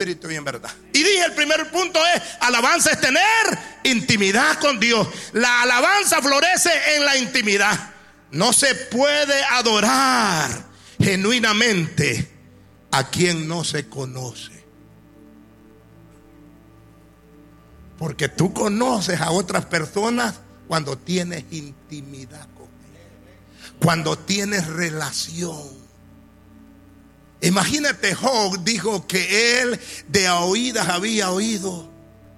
espíritu y en verdad. Y dije, el primer punto es, alabanza es tener intimidad con Dios. La alabanza florece en la intimidad. No se puede adorar genuinamente a quien no se conoce. Porque tú conoces a otras personas cuando tienes intimidad con ellos, cuando tienes relación. Imagínate, Job dijo que él de a oídas había oído.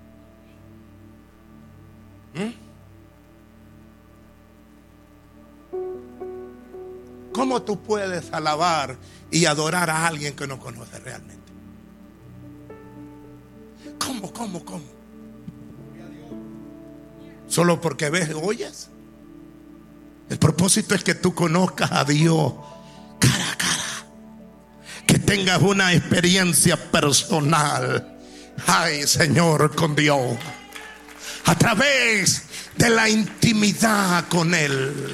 ¿Cómo tú puedes alabar y adorar a alguien que no conoces realmente? ¿Cómo? ¿Solo porque ves, oyes? El propósito es que tú conozcas a Dios cara a cara, que tengas una experiencia personal, ay Señor, con Dios, a través de la intimidad con Él.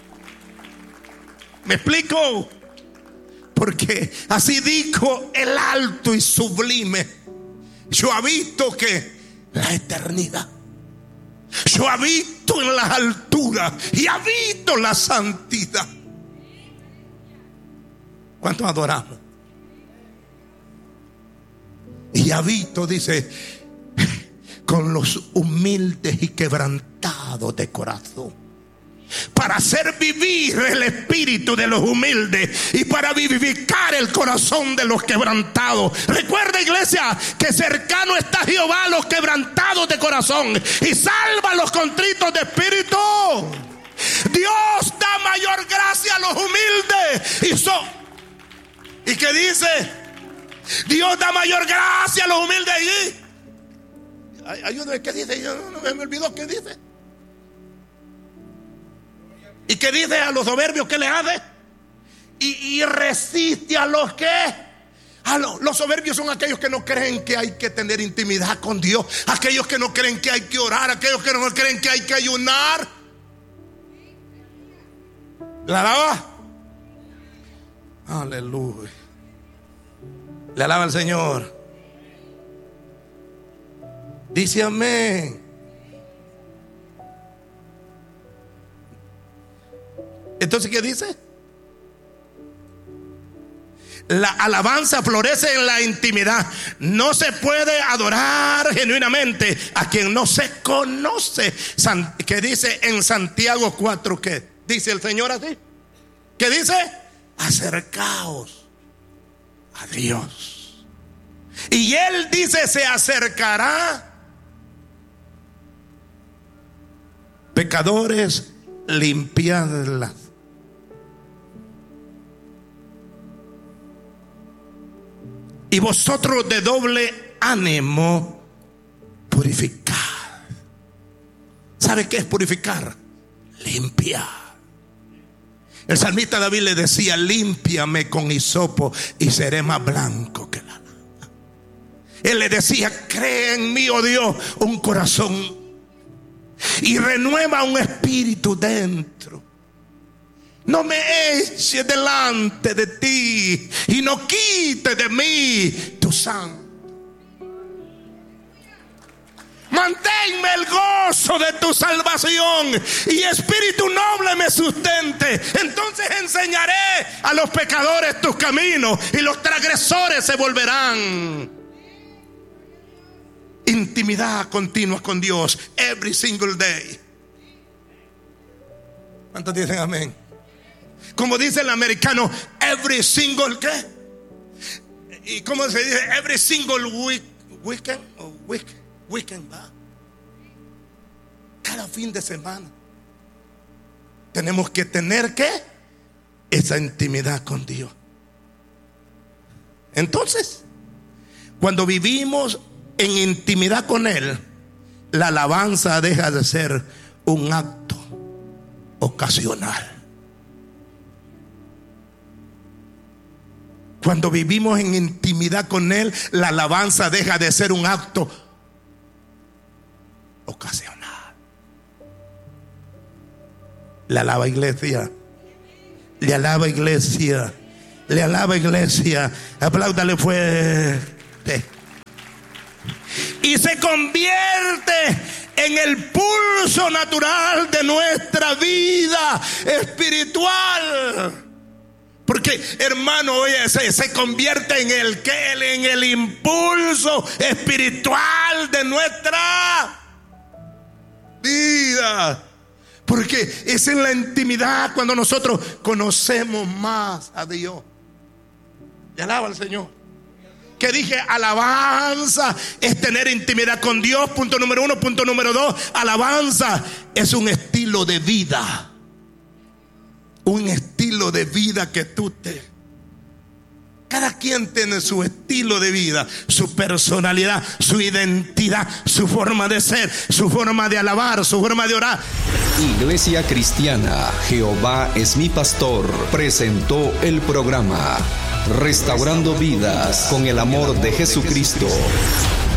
¿Me explico? Porque así dijo el alto y sublime: yo habito que la eternidad, yo habito en las alturas y habito la santidad. ¿Cuántos adoramos? Y habito, dice, con los humildes y quebrantados de corazón, para hacer vivir el espíritu de los humildes y para vivificar el corazón de los quebrantados. Recuerda, iglesia, que cercano está Jehová a los quebrantados de corazón y salva a los contritos de espíritu. Dios da mayor gracia a los humildes. ¿Y qué dice? Dios da mayor gracia a los humildes. Ayúdame, ¿qué dice? Yo no me olvidó qué dice. ¿Y qué dice a los soberbios? ¿Qué le hace? Y resiste a los que. Los soberbios son aquellos que no creen que hay que tener intimidad con Dios, aquellos que no creen que hay que orar, aquellos que no creen que hay que ayunar. ¿La alaba? Aleluya. Le alaba al Señor. Dice amén. Entonces, ¿qué dice? La alabanza florece en la intimidad. No se puede adorar genuinamente a quien no se conoce. ¿Qué dice en Santiago 4? ¿Qué dice el Señor así? ¿Qué dice? Acercaos a Dios. Y Él dice, se acercará. Pecadores, limpiadlas. Y vosotros de doble ánimo, purificad. ¿Sabe qué es purificar? Limpiar. El salmista David le decía: límpiame con hisopo y seré más blanco que la lana. Él le decía: cree en mí, oh Dios, un corazón, y renueva un espíritu dentro. No me eches delante de ti y no quites de mí tu santo. Manténme el gozo de tu salvación y espíritu noble me sustente. Entonces enseñaré a los pecadores tus caminos y los transgresores se volverán. Intimidad continua con Dios, every single day. ¿Cuántos dicen amén? Como dice el americano, every single ¿qué? ¿Y cómo se dice? Every single weekend o weekend, ¿va? Cada fin de semana tenemos que tener ¿qué? Esa intimidad con Dios. Entonces, cuando vivimos en intimidad con Él, la alabanza deja de ser un acto ocasional. Cuando vivimos en intimidad con Él, la alabanza deja de ser un acto ocasional. Le alaba, iglesia. Le alaba, iglesia. Le alaba, iglesia. Apláudale fuerte. y se convierte en el pulso natural de nuestra vida espiritual. Porque, hermano, oye, se convierte en el impulso espiritual de nuestra vida. Porque es en la intimidad cuando nosotros conocemos más a Dios. Y alaba al Señor. Que dije, alabanza es tener intimidad con Dios, punto número 1. Punto número 2, alabanza es un estilo de vida. Un estilo de vida que cada quien tiene su estilo de vida, su personalidad, su identidad, su forma de ser, su forma de alabar, su forma de orar. Iglesia Cristiana Jehová es mi pastor presentó el programa Restaurando Vidas con el amor de Jesucristo.